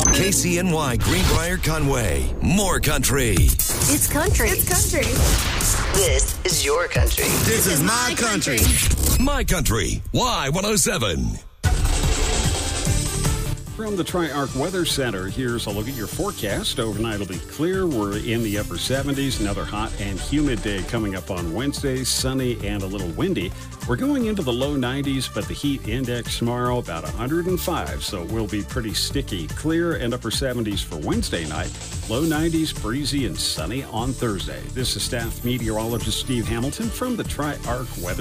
KCNY Greenbrier Conway. More country. It's country. It's country. This is your country. This is my country. My Country. Y107. From the Tri-Arc Weather Center, here's a look at your forecast. Overnight it'll be clear. We're in the upper 70s. Another hot and humid day coming up on Wednesday. Sunny and a little windy. We're going into the low 90s, but the heat index tomorrow about 105, so it will be pretty sticky. Clear and upper 70s for Wednesday night. Low 90s, breezy and sunny on Thursday. This is staff meteorologist Steve Hamilton from the Tri-Arc Weather